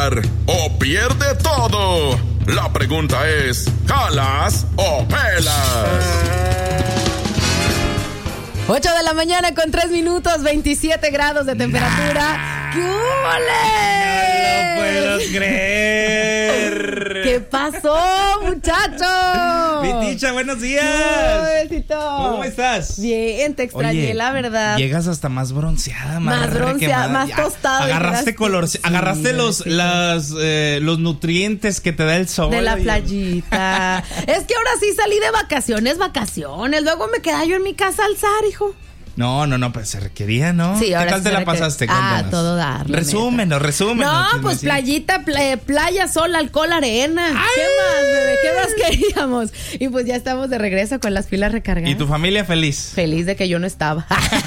ganar o pierde todo. La pregunta es, ¿jalas o pelas? 8 de la mañana con 3 minutos, 27 grados de temperatura. ¡Qué ole! No lo puedo creer. ¿Qué pasó, muchachos? Mi Ticha, buenos días. ¿Cómo estás? Bien, te extrañé, Oye, la verdad. Llegas hasta más bronceada, más bronceada, más tostada. Agarraste color, sí, agarraste los nutrientes que te da el sol. De la playita. Es que ahora sí salí de vacaciones. Luego me quedaba yo en mi casa al zar, hijo. No, pues se requería, ¿no? Sí, ¿Qué tal te la pasaste? Cuéntanos. Todo dar. Resúmenos. No, pues playita, playa, sol, alcohol, arena. ¡Ay! ¿Qué más, bebé? ¿Qué más queríamos? Y pues ya estamos de regreso con las pilas recargadas. ¿Y tu familia feliz? Feliz de que yo no estaba.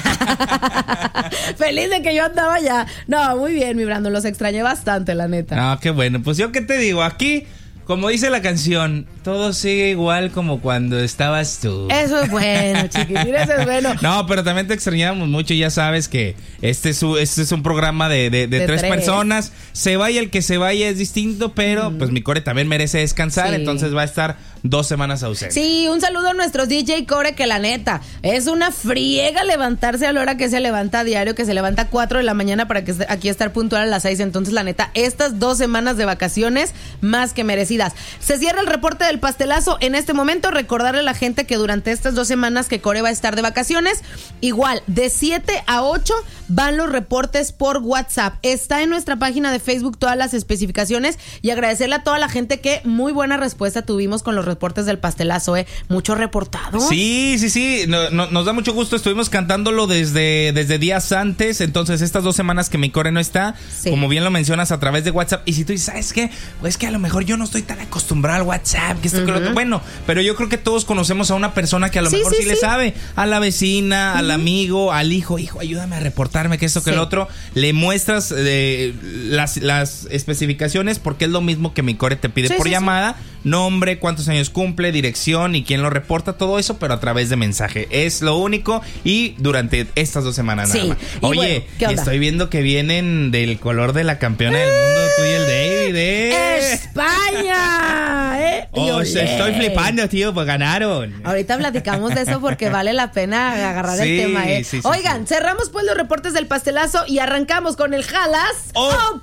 Feliz de que yo andaba ya. No, muy bien, mi Brandon, los extrañé bastante, la neta. No, qué bueno. Pues yo qué te digo, aquí, como dice la canción, todo sigue igual como cuando estabas tú. Eso es bueno, chiquitín, eso es bueno. No, pero también te extrañamos mucho. Ya sabes que este es un programa de tres personas. Se vaya el que se vaya, es distinto, pero pues mi Core también merece descansar, sí. Entonces va a estar 2 semanas ausente. Sí, un saludo a nuestros DJ Core, que la neta, es una friega levantarse a la hora que se levanta a diario, que se levanta a 4 de la mañana para que aquí estar puntual a las 6. Entonces, la neta, estas 2 semanas de vacaciones, más que merecidas. Se cierra el reporte del pastelazo en este momento. Recordarle a la gente que durante estas 2 semanas que Core va a estar de vacaciones, igual, de 7 a 8 van los reportes por WhatsApp. Está en nuestra página de Facebook todas las especificaciones, y agradecerle a toda la gente que muy buena respuesta tuvimos con los reportes del pastelazo, mucho reportado. Sí. Nos da mucho gusto. Estuvimos cantándolo desde días antes. Entonces, estas 2 semanas que mi Core no está, sí, como bien lo mencionas, a través de WhatsApp. Y si tú dices, ¿sabes qué? Pues que a lo mejor yo no estoy tan acostumbrado al WhatsApp, que esto, que lo otro. Bueno, pero yo creo que todos conocemos a una persona que a lo mejor sí le sabe. A la vecina, al amigo, al hijo, ayúdame a reportarme que esto, que lo otro. Le muestras las especificaciones, porque es lo mismo que mi Core te pide por llamada. Nombre, cuántos años cumple, dirección y quién lo reporta, todo eso, pero a través de mensaje. Es lo único, y durante estas 2 semanas nada más. Oye, bueno, estoy viendo que vienen del color de la campeona del mundo, tú y el David, ¡España! Estoy flipando, tío, pues ganaron. Ahorita platicamos de eso porque vale la pena agarrar el tema, Sí, Oigan, cerramos pues los reportes del pastelazo y arrancamos con el jalas o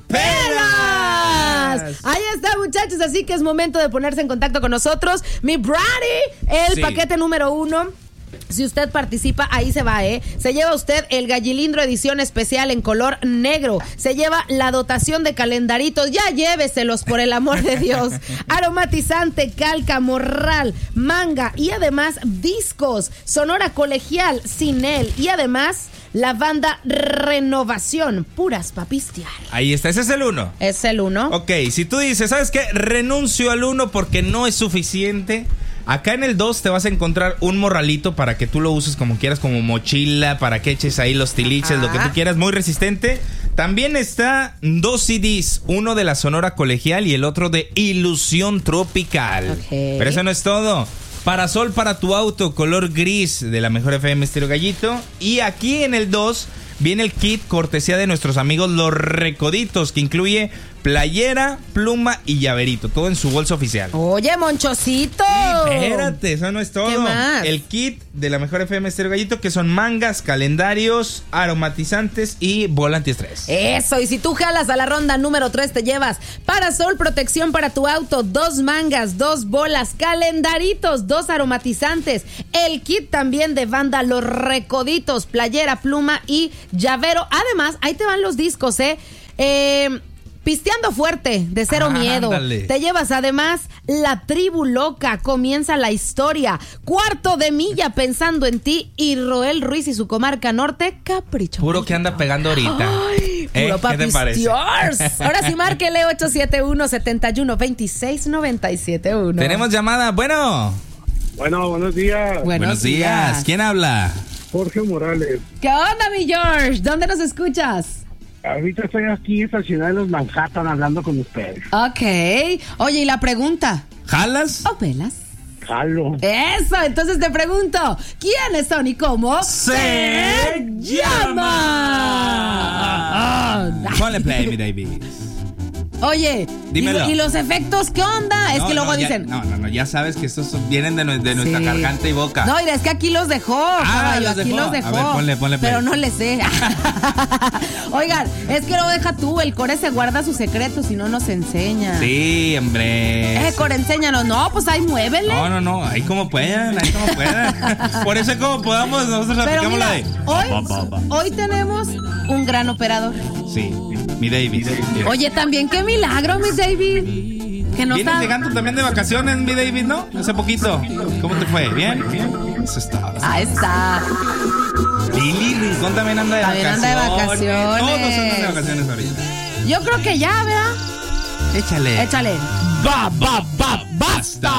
pelas. Ahí está, muchachos, así que es momento de ponerse en contacto con nosotros. Mi Brady, el paquete número 1. Si usted participa, ahí se va, Se lleva usted el Gallilindro edición especial en color negro. Se lleva la dotación de calendaritos. Ya lléveselos, por el amor de Dios. Aromatizante, calca, morral, manga y además discos. Sonora colegial, Cinel y además la banda Renovación, puras papistear. Ahí está, ese es el 1. Es el 1. Ok, si tú dices, ¿sabes qué? Renuncio al 1 porque no es suficiente. Acá en el 2 te vas a encontrar un morralito para que tú lo uses como quieras, como mochila, para que eches ahí los tiliches, lo que tú quieras, muy resistente. También está 2 CDs, uno de la Sonora Colegial y el otro de Ilusión Tropical. Pero eso no es todo. Parasol para tu auto, color gris, de la Mejor FM Estéreo Gallito. Y aquí en el 2 viene el kit cortesía de nuestros amigos Los Recoditos, que incluye playera, pluma y llaverito, todo en su bolsa oficial. Oye, Monchocito. Espérate, eso no es todo. ¿Qué más? El kit de la Mejor FM Estéreo Gallito, que son mangas, calendarios, aromatizantes y bola antiestrés. Eso, y si tú jalas a la ronda número 3, te llevas parasol, protección para tu auto, 2 mangas, 2 bolas, calendaritos, 2 aromatizantes, el kit también de banda Los Recoditos, playera, pluma y llavero. Además, ahí te van los discos, Pisteando fuerte, de Cero Miedo. Ándale. Te llevas además La Tribu Loca, Comienza la Historia, Cuarto de Milla, Pensando en Ti, y Roel Ruiz y su Comarca Norte, Capricho. Puro que anda pegando ahorita. Ay, puro ¿Qué te parece? Ahora sí, márquele 871-71-26971. Tenemos llamada, Bueno, buenos días. Buenos días. ¿Quién habla? Jorge Morales. ¿Qué onda, mi George? ¿Dónde nos escuchas? Ahorita estoy aquí estacionado en los Manhattan hablando con ustedes. Ok. Oye, ¿y la pregunta? ¿Jalas o pelas? Jalo. Eso, entonces te pregunto, ¿quiénes son y cómo se llama? Ponle play, mi Davis. Oye, dímelo. ¿Y los efectos qué onda? Es que luego dicen... No, ya sabes que estos vienen de nuestra garganta y boca. No, mira, es que aquí los dejó, caballo, aquí los dejó. A ver, ponle play. Pero no le sé. Oigan, es que lo deja tú, el Core se guarda sus secretos, si no nos enseña. Sí, hombre. Core, enséñanos. No, pues ahí muévele. No, ahí como puedan. Por eso como podamos, nosotros aplicamos la de... Hoy tenemos un gran operador. Sí, mi David. Oye, también qué milagro, mi David. Que no Vienes llegando también de vacaciones, mi David, ¿no? Hace poquito. ¿Cómo te fue? ¿Bien? Eso está. Ahí está. Lili Rincón también anda de vacaciones. Todos andan de vacaciones ahorita. Yo creo que ya, ¿verdad? Échale. ¡Basta!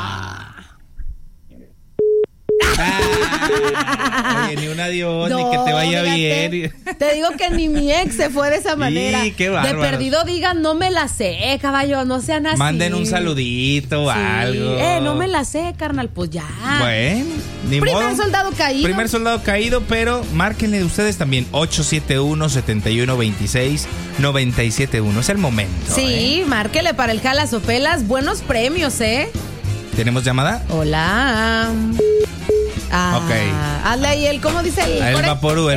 Oye, ni un adiós, ni que te vaya bien. Te digo que ni mi ex se fue de esa manera. Sí, qué bárbaro. De perdido digan, no me la sé, caballo, no sean así. Manden un saludito o algo. No me la sé, carnal, pues ya. Bueno, ni Primer modo. soldado caído, pero márquenle ustedes también 871-7126-971. Es el momento. Sí, márquele para el Jalas o Pelas. Buenos premios, ¿eh? ¿Tenemos llamada? Hola. Ok. Hazle ahí ¿cómo dice el El Core? vaporú.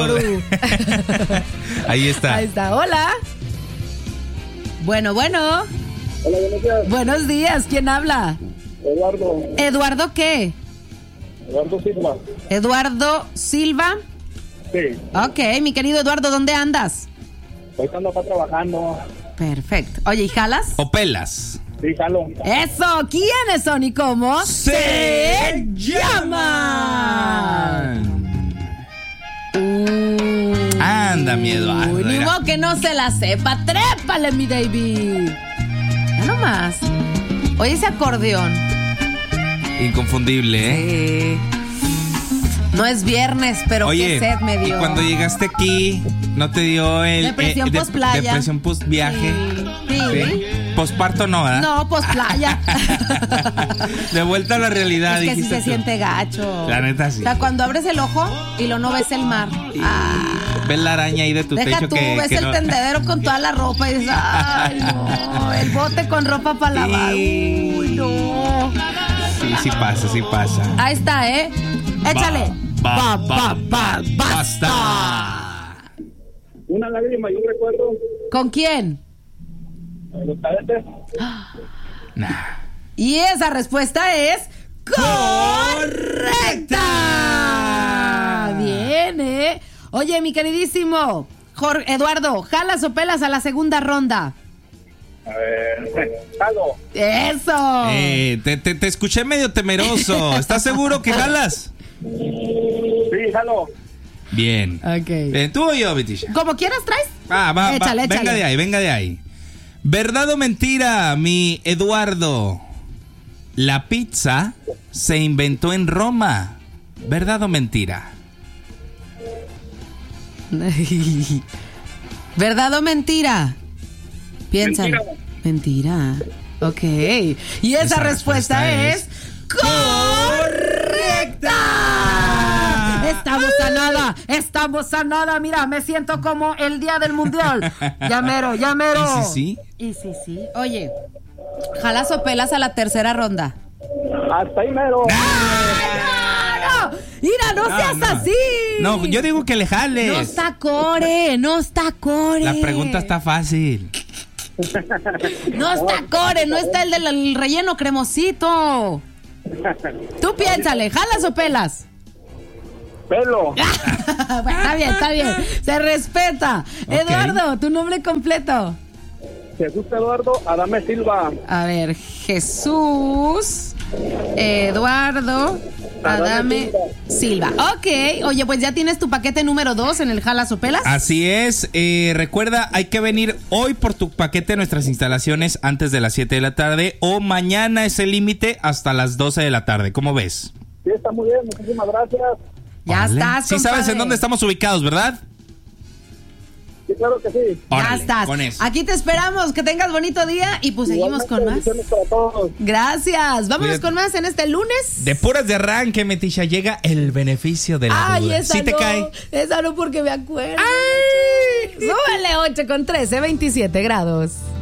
Ahí está. Ahí está. Hola. Bueno. Hola, buenos días. Buenos días. ¿Quién habla? Eduardo. ¿Eduardo qué? Eduardo Silva. ¿Eduardo Silva? Sí. Ok, mi querido Eduardo, ¿dónde andas? Hoy ando acá trabajando. Perfecto. Oye, ¿y jalas? ¿O pelas? Sí, jalo. Eso, ¿quiénes son y cómo? ¡Se llaman! Anda, mi Eduardo. Ni modo que no se la sepa. ¡Trépale, mi David! Ya nomás. Oye, ese acordeón. Inconfundible, ¿eh? Sí. No es viernes, pero Oye, qué sed me dio. y cuando llegaste aquí, ¿no te dio el... Depresión post-playa. Depresión post-viaje? Sí. Posparto no, ¿verdad? No, post-playa. De vuelta a la realidad, Es que sí dijiste se tú. siente gacho. La neta, sí. O sea, cuando abres el ojo y lo no ves el mar. Ves la araña ahí de tu Deja techo tú, que ves el no... tendedero con toda la ropa y dices, ay, no, el bote con ropa para lavar. Uy, no. Sí pasa. Ahí está, ¿eh? Échale. ¡Basta! Una lágrima y un recuerdo. ¿Con quién? Los cadetes. Nah. Y esa respuesta es correcta. Bien, ¿eh? Oye, mi queridísimo Eduardo, ¿jalas o pelas a la segunda ronda? A ver, jalo. ¡Eso! Te escuché medio temeroso. ¿Estás seguro que jalas? Sí, jalo. Bien. Ok. ¿Tú o yo, Betisha? Como quieras, traes. Échale. Venga de ahí. ¿Verdad o mentira, mi Eduardo? La pizza se inventó en Roma. ¿Verdad o mentira? ¿Verdad o mentira? Piénsalo. Mentira. Ok. Y esa respuesta es correcta. Estamos a nada. Mira, me siento como el día del mundial. Ya mero. Y sí. Oye, ¿jalas o pelas a la tercera ronda? Hasta ahí mero. ¡No! Mira, no seas así. No, yo digo que le jales. No está core. La pregunta está fácil. No está core, no está el del relleno cremosito. Tú piénsale, ¿jalas o pelas? Pelo. Bueno, está bien. Se respeta. Okay. Eduardo, tu nombre completo. Jesús Eduardo Adame Silva. A ver, Jesús Eduardo Adame Silva. Ok, oye, pues ya tienes tu paquete número 2 en el Jalas o Pelas. Así es, recuerda, hay que venir hoy por tu paquete a nuestras instalaciones antes de las 7 de la tarde o mañana es el límite hasta las 12 de la tarde. ¿Cómo ves? Sí, está muy bien, muchísimas gracias. Ya Vale. estás, Sí sabes en dónde estamos ubicados, ¿verdad? Sí, claro que sí. Ya estás. Con eso. Aquí te esperamos, que tengas bonito día y pues seguimos con más. Bendiciones para todos. Gracias. Vámonos Cuídate. con más en este lunes. De puras de arranque, Metisha, llega el beneficio de la duda. Esa ¿Sí te no, cae? esa no porque me acuerdo. ¡Ay! Súbele 8 con 13, 27 grados.